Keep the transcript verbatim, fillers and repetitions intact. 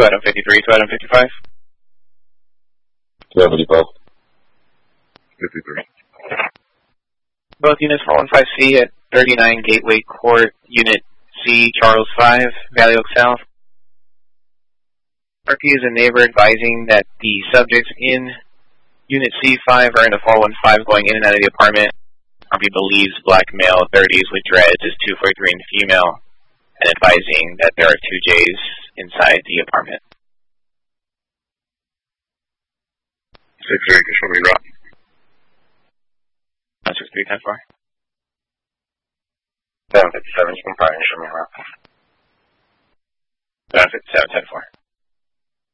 two item fifty-three, two item fifty-five. two item fifty-five. fifty-three. Both units for one five C at thirty-nine Gateway Court, Unit C, Charles five, Valley Oak South. R P is a neighbor advising that the subjects in Unit C five are in a four one five going in and out of the apartment. R P believes black male, thirties with dreads is two forty-three and female, and advising that there are two J's inside the apartment. six three, can show me route. six three, ten four. seven fifty-seven, you can probably show me route. seven fifty-seven, ten four.